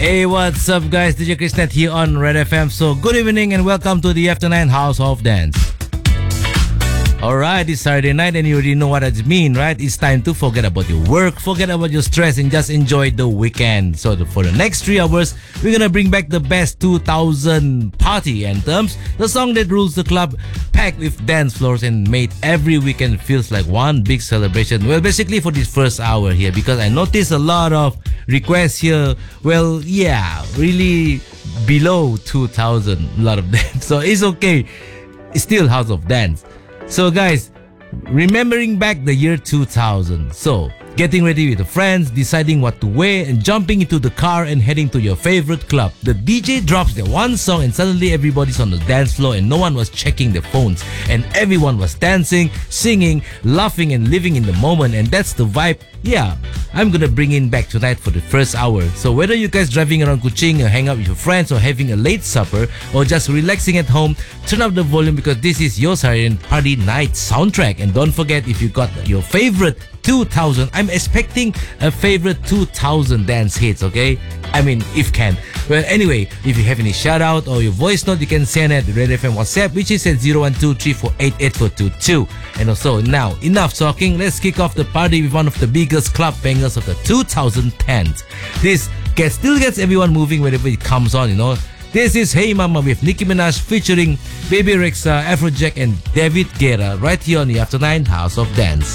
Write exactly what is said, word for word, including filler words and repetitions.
Hey, what's up, guys? D J Krishnet here on Red F M. So, good evening and welcome to the After Nine House of Dance. Alright, it's Saturday night and you already know what it means, right? It's time to forget about your work, forget about your stress, and just enjoy the weekend. So, the, for the next three hours, we're gonna bring back the best two thousand party anthems, the song that rules the club, packed with dance floors and made every weekend feels like one big celebration. Well, basically for this first hour here, because I noticed a lot of requests here. Well, yeah, really below two thousand, a lot of them. So it's okay. It's still House of Dance. So guys, remembering back the year two thousand. So, getting ready with the friends, deciding what to wear, and jumping into the car and heading to your favorite club. The D J drops the one song and suddenly everybody's on the dance floor and no one was checking their phones. And everyone was dancing, singing, laughing and living in the moment. And that's the vibe, yeah, I'm gonna bring in back tonight for the first hour. So whether you guys driving around Kuching or hang out with your friends or having a late supper or just relaxing at home, turn up the volume because this is your Saturday Party Night soundtrack. And don't forget, if you got your favorite two thousand, I'm expecting a favorite two thousand dance hits, okay? I mean, if can. Well, anyway, if you have any shout out or your voice note, you can send it at Red F M WhatsApp, which is at zero one two three four eight eight four two two. And also, now, enough talking, let's kick off the party with one of the biggest club bangers of the twenty tens. This gets, still gets everyone moving whenever it comes on, you know. This is Hey Mama with Nicki Minaj featuring Baby Rexha, Afrojack and David Guetta right here on the After Nine House of Dance.